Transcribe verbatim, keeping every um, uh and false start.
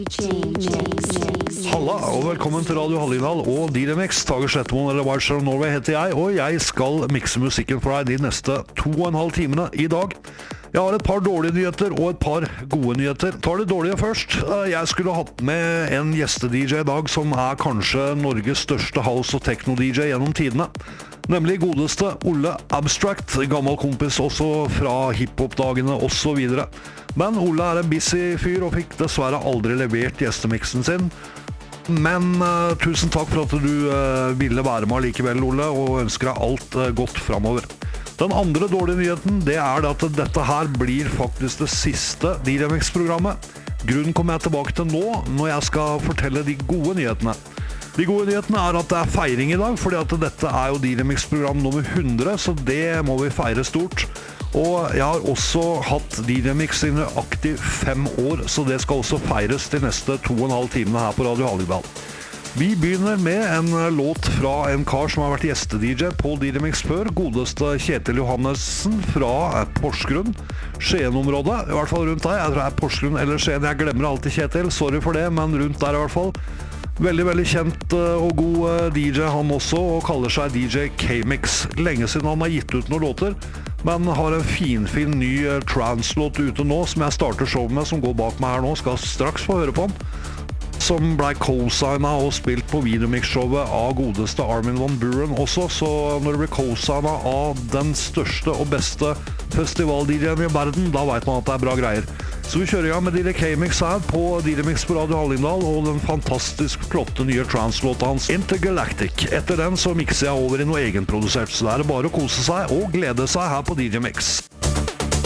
Halla, og velkommen til Radio Hallingdal og D J Mix. Tage Slettemoen eller Wildshire of Norway heter jeg, og jeg skal mikse musikken for deg de neste to og en halv timene i dag. Jeg har et par dårlige nyheter og et par gode nyheter. Tar det dårlige først. Jeg skulle hatt med en gjeste-D J i dag som er kanskje Norges største house- og techno-D J gjennom tidene. Nemlig godeste Olle Abstract, gammel kompis også fra hiphop-dagene og så videre. Men Olle er en busy fyr og fikk dessverre aldri levert gjestemiksen sin. Men uh, tusen takk for at du uh, ville være med likevel, Olle, og ønsker deg alt uh, godt fremover. Den andre dårlige nyheten, det er at dette her blir faktisk det siste D J Mix-programmet. Grunnen kommer jeg tilbake til nå, når jeg skal fortelle de gode nyhetene. De gode nyhetene er at det er feiring i dag, fordi at dette er jo D J Mix-program nummer hundre, så det må vi feire stort. Og jeg har også hatt D J Mix i nøyaktig fem år, så det skal også feires de neste to og en halv timene her på Radio Hallingdal. Vi begynner med en låt fra en kar som har vært gjeste-D J på D J Mix før, godeste Kjetil Johannessen fra Porsgrunn, Skien-området, i hvert fall rundt der. Jeg tror det er Porsgrunn eller Skien, jeg glemmer alltid Kjetil, sorry for det, men rundt der i hvert fall. Veldig, veldig kjent og god D J han også, og kaller seg D J K-Mix. Lenge siden han har gitt ut noen låter, men har en finfin ny trance-låt ute nå, som jeg starter showet med, som går bak meg her nå, skal straks få høre på den. Som ble co-signet og spilt på videomix-showet av godeste Armin van Buuren også, så når det blir co-signet av den største og beste festival-D J-en i verden, da vet man at det er bra greier. Så vi kjører i gang med D J K-Mix her på D J Mix på Radio Hallingdal og den fantastisk flotte nye trance-låta hans Intergalactic. Etter den så mikser jeg over i noe egenprodusert, så det er bare å kose seg og glede seg her på D J Mix.